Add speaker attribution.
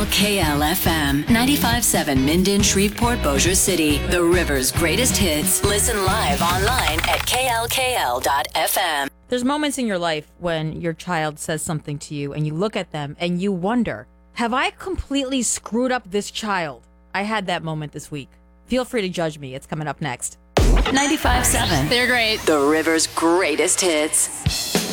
Speaker 1: KLKL-FM, 95.7 Minden, Shreveport, Bossier City. The River's greatest hits. Listen live online at klkl.fm.
Speaker 2: There's moments in your life when your child says something to you and you look at them and you wonder, have I completely screwed up this child? I had that moment this week. Feel free to judge me. It's coming up next.
Speaker 1: 95.7.
Speaker 3: They're great.
Speaker 1: The River's greatest hits.